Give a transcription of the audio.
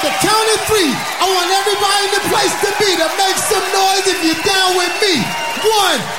the count of three, I want everybody in the place to be to make some noise if you're down with me. 1,